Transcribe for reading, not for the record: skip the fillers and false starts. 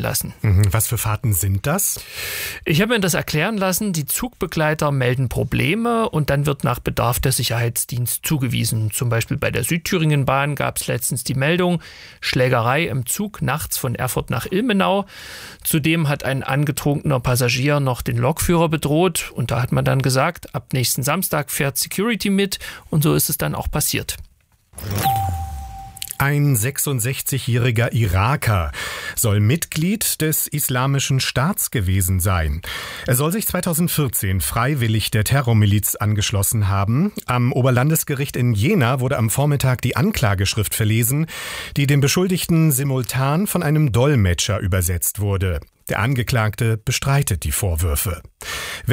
lassen. Was für Fahrten sind das? Ich habe mir das erklären lassen, die Zugbegleiter melden Probleme und dann wird nach Bedarf der Sicherheitsdienst zugewiesen. Zum Beispiel bei der Südthüringenbahn gab es letztens die Meldung, Schlägerei im Zug nachts von Erfurt nach Ilmenau. Zudem hat ein angetrunkener Passagier noch den Lokführer bedroht und da hat man dann gesagt, ab nächsten Samstag fährt Security mit und so ist es dann auch passiert. Ein 66-jähriger Iraker soll Mitglied des Islamischen Staats gewesen sein. Er soll sich 2014 freiwillig der Terrormiliz angeschlossen haben. Am Oberlandesgericht in Jena wurde am Vormittag die Anklageschrift verlesen, die dem Beschuldigten simultan von einem Dolmetscher übersetzt wurde. Der Angeklagte bestreitet die Vorwürfe.